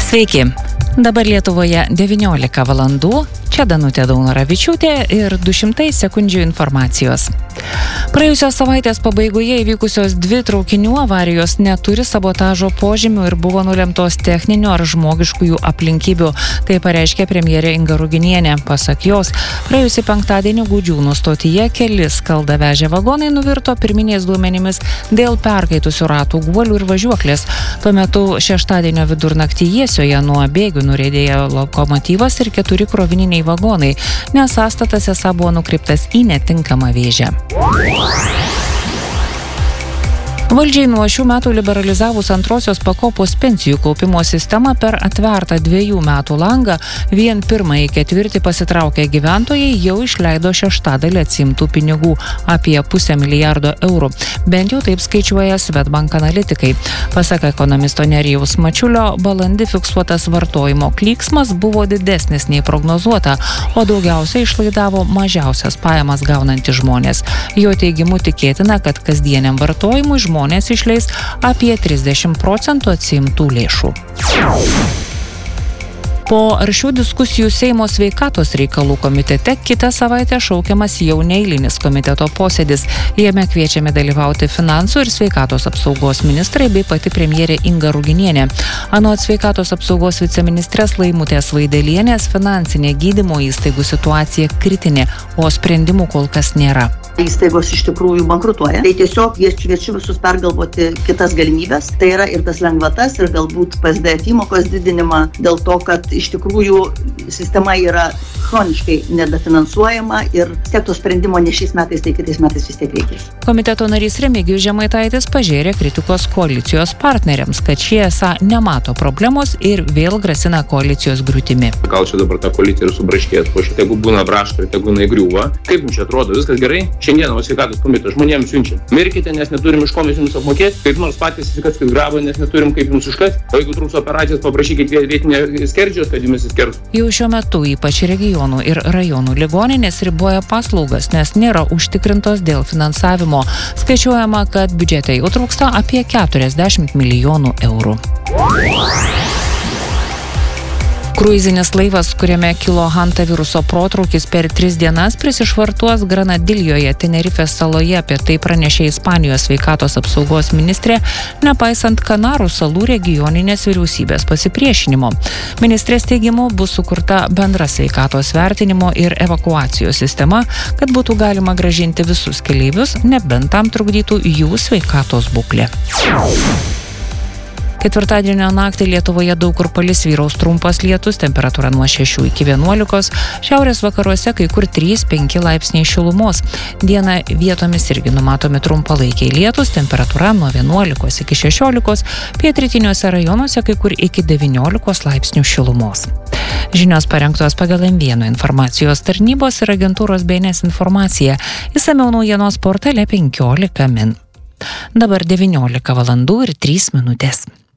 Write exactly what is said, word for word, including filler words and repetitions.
Sveiki, dabar Lietuvoje devyniolika valandų, čia Danutė Daunoravičiūtė ir du šimtai sekundžių informacijos. Praėjusios savaitės pabaigoje įvykusios dvi traukinių avarijos neturi sabotažo požymių ir buvo nulemtos techninių ar žmogiškųjų aplinkybių, tai pareiškė premjerė Inga Ruginienė. Pasak jos, praėjusį penktadienį Gudžiūnų stotyje keli skaldą vežę vagonai nuvirto pirminiais duomenimis dėl perkaitusių ratų guolių ir važiuoklės. Tuo metu šeštadienio vidurnaktį Jiesioje nuo bėgių nuriedėjo lokomotyvas ir keturi krovininiai vagonai, nes sąstatas esą buvo nukreiptas į netinkamą vėžę. Valdžiai nuo šių metų liberalizavus antrosios pakopos pensijų kaupimo sistemą per atvertą dviejų metų langą, vien pirmąjį ketvirtį pasitraukę gyventojai jau išleido šeštadalį atsiimtų pinigų, apie pusę milijardo eurų. Bent jau taip skaičiuoja Swedbank analitikai. Pasak ekonomisto Nerijaus Mačiulio, balandį fiksuotas vartojimo klyksmas buvo didesnis nei prognozuota, o daugiausiai išlaidavo mažiausias pajamas gaunantys žmonės. Jo teigimu tikėtina, kad kasdieniam vartojimui žmonės Žmonės išleis apie trisdešimt procentų atsiimtų lėšų. Po aršių diskusijų Seimo sveikatos reikalų komitete kitą savaitę šaukiamas jau neeilinis komiteto posėdis. Jame kviečiami dalyvauti finansų ir sveikatos apsaugos ministrai bei pati premjerė Inga Ruginienė. Anot sveikatos apsaugos viceministrės Laimutės Vaidelienės, finansinė gydymo įstaigų situacija kritinė, o sprendimų kol kas nėra. Įstaigos iš tikrųjų bankrutuoja. Tai tiesiog kviečiu visus pergalvoti kitas galimybės. Tai yra ir tas lengvatas, ir galbūt P S D F įmokos didinimą, dėl to, kad iš tikrųjų sistema yra chroniškai nedafinansuojama ir tiek to sprendimo ne šiais metais, tai kitais metais vis tiek reikės. Komiteto narys Remigijus Žemaitaitis pažėrė kritikos koalicijos partneriams, kad šie esą nemato problemos ir vėl grasina koalicijos griūtimi. Gal čia dabar ta koalicija ir subraškės, po šitą jeigu būna braška ir tegu jinai griūva. Kaip jums čia atrodo, viskas gerai? Šiandieną sveikatos komiteto žmonėms siunčiam. Mirkite, nes neturim iš ko mes jums apmokėti, kaip nors patys įsikatskit grabą, nes neturim kaip jums užkasti. O jeigu trūks operacijos, paprašykit vietinę skerdžios, kad jumis įskers. Jau šiuo metu ypač regionų ir rajonų ligoninės riboja paslaugas, nes nėra užtikrintos dėl finansavimo. Skaičiuojama, kad biudžete jau trūksta apie keturiasdešimt milijonų eurų. Kruizinis laivas, kuriame kilo hantaviruso protrūkis, per tris dienas prisišvartuos Granadiljoje, Tenerifės saloje, apie tai pranešė Ispanijos sveikatos apsaugos ministrė, nepaisant Kanarų salų regioninės vyriausybės pasipriešinimo. Ministrės teigimu bus sukurta bendra sveikatos vertinimo ir evakuacijos sistema, kad būtų galima grąžinti visus keleivius, nebent tam trukdytų jų sveikatos būklė. Ketvirtadienio naktį Lietuvoje daug kur palis vyraus trumpas lietus, temperatūra nuo šešių iki vienuolikos, šiaurės vakaruose kai kur trys penki laipsniai šilumos. Dieną vietomis irgi numatomi trumpalaikiai lietus, temperatūra nuo vienuolikos iki šešiolikos, pietrytiniuose rajonuose kai kur iki devyniolikos laipsnių šilumos. Žinios parengtos pagal M vienas informacijos tarnybos ir agentūros B N S informacija. Išsamiau naujienos portale penkiolika min. Dabar devyniolika valandų ir trys minutės.